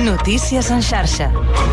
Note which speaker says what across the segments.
Speaker 1: Notícies en xarxa.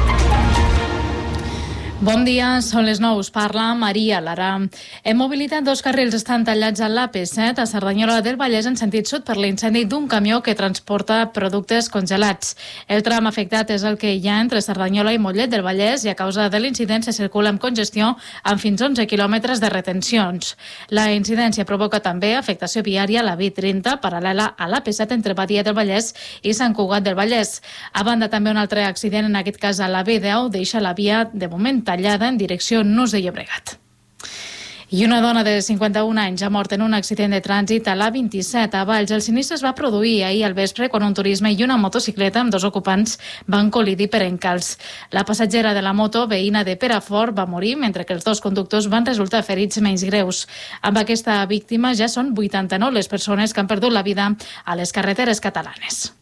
Speaker 2: Bon dia, són les 9, us parla Maria Lara. En mobilitat, 2 carrils estan tallats a l'AP7 a Cerdanyola del Vallès en sentit sud per l'incendi d'un camió que transporta productes congelats. El tram afectat és el que hi ha entre Cerdanyola i Mollet del Vallès i a causa de l'incident se circula amb congestió amb fins 11 quilòmetres de retencions. La incidència provoca també afectació viària a la B30 paral·lela a l'AP7 entre Badia del Vallès i Sant Cugat del Vallès. A banda, també un altre accident, en aquest cas a la B10, deixa la via de moment tallada en direcció Nus de Llobregat. I una dona de 51 anys ha mort en un accident de trànsit a l'A27 a Valls. El sinistre es va produir ahir al vespre quan un turisme i una motocicleta amb 2 ocupants van col·lidir per encalç. La passatgera de la moto, veïna de Perafort, va morir, mentre que els 2 conductors van resultar ferits menys greus. Amb aquesta víctima ja són 89 les persones que han perdut la vida a les carreteres catalanes.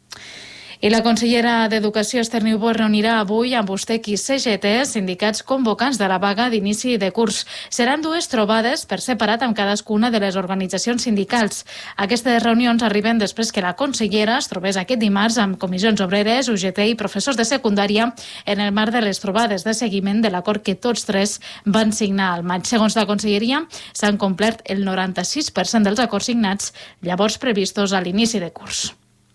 Speaker 2: I la consellera d'Educació, Esther Niubó, es reunirà avui amb USTEC i CGT, sindicats convocants de la vaga d'inici de curs. Seran 2 trobades per separat amb cadascuna de les organitzacions sindicals. Aquestes reunions arriben després que la consellera es trobés aquest dimarts amb comissions obreres, UGT i professors de secundària en el marc de les trobades de seguiment de l'acord que tots 3 van signar al maig. Segons la conselleria, s'han complert el 96% dels acords signats llavors previstos a l'inici de curs.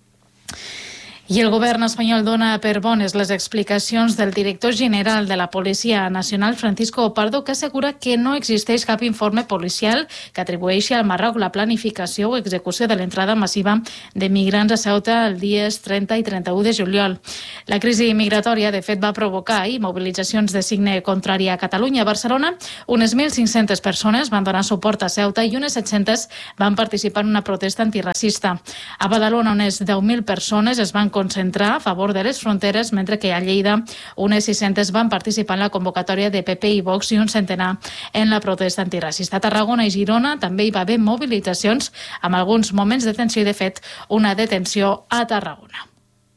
Speaker 2: I el govern espanyol dona per bones les explicacions del director general de la Policia Nacional, Francisco Pardo, que assegura que no existeix cap informe policial que atribueixi al Marroc la planificació o execució de l'entrada massiva de migrants a Ceuta els dies 30 i 31 de juliol. La crisi migratòria, de fet, va provocar mobilitzacions de signe contrari a Catalunya. A Barcelona, unes 1.500 persones van donar suport a Ceuta i unes 700 van participar en una protesta antiracista. A Badalona, unes 10.000 persones es van concentrar a favor de les fronteres, mentre que a Lleida unes 600 van participar en la convocatòria de PP i Vox i un centenar en la protesta antiracista. A Tarragona i Girona també hi va haver mobilitzacions amb alguns moments de tensió i, de fet, una detenció a Tarragona.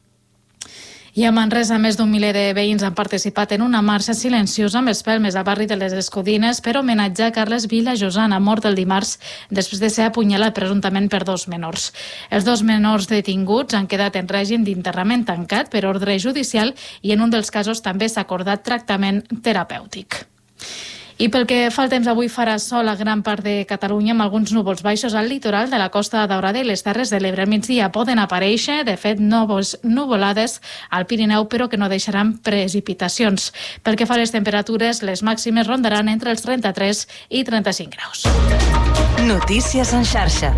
Speaker 2: I a Manresa, més d'1 miler de veïns han participat en una marxa silenciosa amb espelmes al barri de les Escudines per homenatjar Carles Vila Josana, mort el dimarts després de ser apunyalat presumptament per 2 menors. Els 2 menors detinguts han quedat en règim d'interrament tancat per ordre judicial i en un dels casos també s'ha acordat tractament terapèutic. I pel que fa al temps, avui farà sol a gran part de Catalunya amb alguns núvols baixos al litoral de la Costa Daurada i les Terres de l'Ebre. Al migdia poden aparèixer, de fet, nuvolades al Pirineu, però que no deixaran precipitacions. Pel que fa a les temperatures, les màximes rondaran entre els 33 i 35 graus.
Speaker 1: Notícies en xarxa.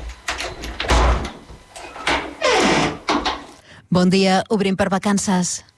Speaker 3: Bon dia, obrim per vacances.